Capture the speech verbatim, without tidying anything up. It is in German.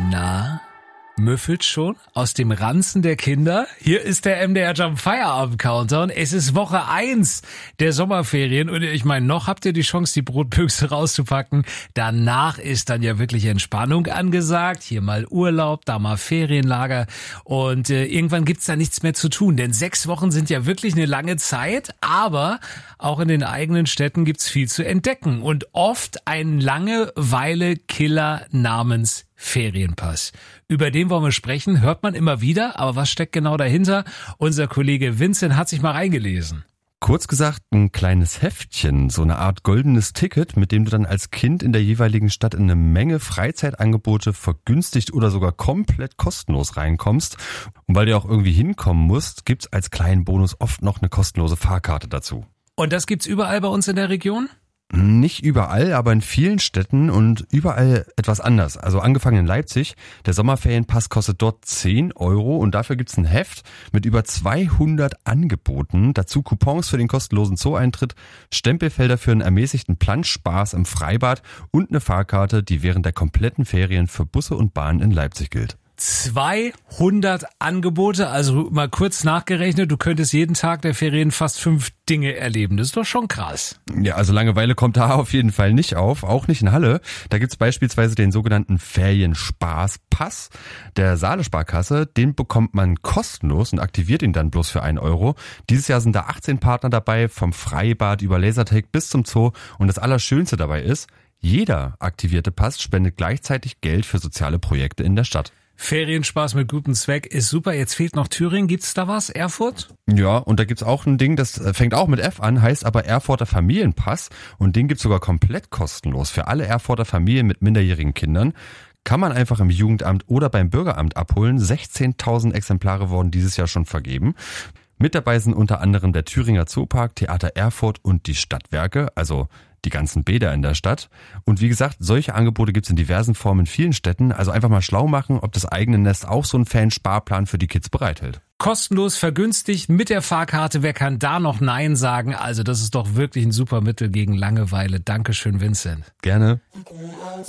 Na, müffelt schon aus dem Ranzen der Kinder? Hier ist der M D R Jump Feierabend Countdown. Es ist Woche eins der Sommerferien und ich meine, noch habt ihr die Chance, die Brotbüchse rauszupacken. Danach ist dann ja wirklich Entspannung angesagt. Hier mal Urlaub, da mal Ferienlager und äh, irgendwann gibt's da nichts mehr zu tun. Denn sechs Wochen sind ja wirklich eine lange Zeit, aber auch in den eigenen Städten gibt's viel zu entdecken und oft ein Langeweile-Killer namens Ferienpass. Über den wollen wir sprechen, hört man immer wieder, aber was steckt genau dahinter? Unser Kollege Vincent hat sich mal reingelesen. Kurz gesagt, ein kleines Heftchen, so eine Art goldenes Ticket, mit dem du dann als Kind in der jeweiligen Stadt in eine Menge Freizeitangebote vergünstigt oder sogar komplett kostenlos reinkommst. Und weil du auch irgendwie hinkommen musst, gibt's als kleinen Bonus oft noch eine kostenlose Fahrkarte dazu. Und das gibt's überall bei uns in der Region? Nicht überall, aber in vielen Städten und überall etwas anders. Also angefangen in Leipzig, der Sommerferienpass kostet dort zehn Euro und dafür gibt's ein Heft mit über zweihundert Angeboten. Dazu Coupons für den kostenlosen Zoo-Eintritt, Stempelfelder für einen ermäßigten Planschspaß im Freibad und eine Fahrkarte, die während der kompletten Ferien für Busse und Bahnen in Leipzig gilt. zweihundert Angebote, also mal kurz nachgerechnet, du könntest jeden Tag der Ferien fast fünf Dinge erleben. Das ist doch schon krass. Ja, also Langeweile kommt da auf jeden Fall nicht auf, auch nicht in Halle. Da gibt's beispielsweise den sogenannten Ferienspaßpass der Saale-Sparkasse. Den bekommt man kostenlos und aktiviert ihn dann bloß für einen Euro. Dieses Jahr sind da achtzehn Partner dabei, vom Freibad über Lasertag bis zum Zoo. Und das Allerschönste dabei ist, jeder aktivierte Pass spendet gleichzeitig Geld für soziale Projekte in der Stadt. Ferienspaß mit gutem Zweck ist super. Jetzt fehlt noch Thüringen. Gibt's da was? Erfurt? Ja, und da gibt's auch ein Ding, das fängt auch mit F an, heißt aber Erfurter Familienpass. Und den gibt's sogar komplett kostenlos für alle Erfurter Familien mit minderjährigen Kindern. Kann man einfach im Jugendamt oder beim Bürgeramt abholen. sechzehntausend Exemplare wurden dieses Jahr schon vergeben. Mit dabei sind unter anderem der Thüringer Zoopark, Theater Erfurt und die Stadtwerke, also die ganzen Bäder in der Stadt. Und wie gesagt, solche Angebote gibt's in diversen Formen in vielen Städten. Also einfach mal schlau machen, ob das eigene Nest auch so einen Fansparplan für die Kids bereithält. Kostenlos, vergünstigt, mit der Fahrkarte. Wer kann da noch Nein sagen? Also das ist doch wirklich ein super Mittel gegen Langeweile. Dankeschön, Vincent. Gerne.